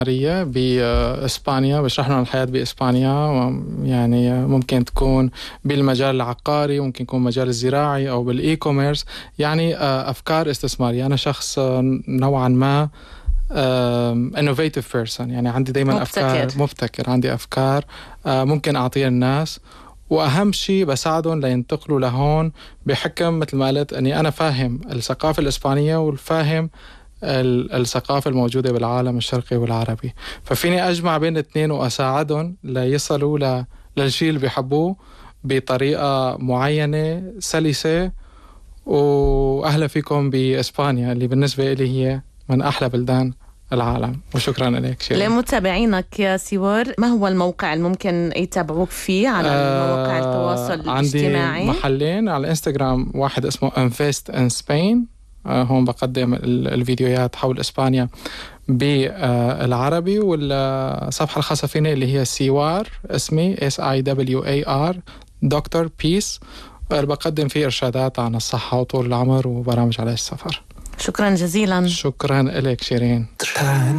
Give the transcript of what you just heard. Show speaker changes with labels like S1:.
S1: بإسبانيا، بشرح لهم الحياة بإسبانيا. يعني ممكن تكون بالمجال العقاري، ممكن يكون مجال الزراعي أو بالإي كوميرس. يعني أفكار استثمارية. أنا شخص نوعا ما innovative person، يعني عندي دايما أفكار مبتكر. عندي أفكار ممكن أعطيها الناس، وأهم شيء بساعدهم لينتقلوا لهون بحكم مثل ما قلت أني أنا فاهم الثقافة الإسبانية والفاهم الثقافة الموجودة بالعالم الشرقي والعربي، ففيني أجمع بين الاثنين وأساعدهم ليصلوا للشيء اللي بيحبوه بطريقة معينة سلسة. وأهلا فيكم بإسبانيا اللي بالنسبة لي هي من أحلى بلدان العالم. وشكرا لك شيرين.
S2: لمتابعينك يا سوار، ما هو الموقع الممكن يتابعوك فيه على مواقع التواصل الاجتماعي؟
S1: عندي محلين على الانستغرام، واحد اسمه Invest in Spain، هون بقدم الفيديوهات حول إسبانيا بالعربي، والصفحة الخاصة فيني اللي هي سيوار، اسمي SIWAR دكتور بيس، بقدم فيه إرشادات عن الصحة وطول العمر وبرامج على السفر.
S2: شكرا جزيلا.
S1: شكرا لك شيرين.